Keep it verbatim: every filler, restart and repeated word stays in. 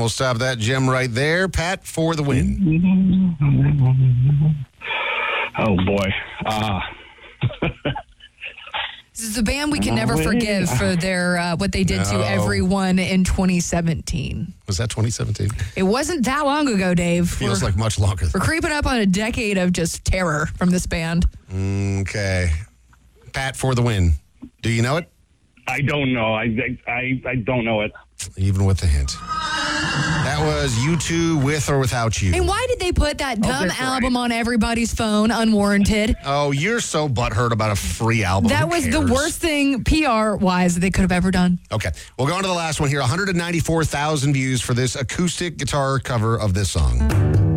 stop that gem right there. Pat for the win. Oh, boy. Uh, This is a band we can never forgive for their uh, what they did No. to everyone in twenty seventeen. Was that twenty seventeen? It wasn't that long ago, Dave. Feels we're, like much longer. we're creeping up on a decade of just terror from this band. Okay. Pat for the win. Do you know it? I don't know. I, I, I don't know it. Even with the hint. That was U two, With or Without You. And why did they put that dumb that's album right. on everybody's phone, unwarranted? Oh, you're so butthurt about a free album. That Who was the cares? worst thing P R-wise that they could have ever done. Okay. We'll go on to the last one here. one hundred ninety-four thousand views for this acoustic guitar cover of this song.